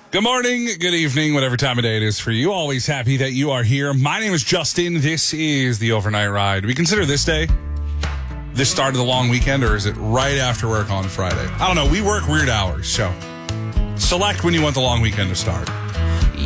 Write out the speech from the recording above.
Good morning, good evening, whatever time of day it is for you. Always happy that you are here. My name is Justin. This is the Overnight Ride. We consider this day the start of the long weekend, or is it right after work on Friday? I don't know. We work weird hours, so select when you want the long weekend to start.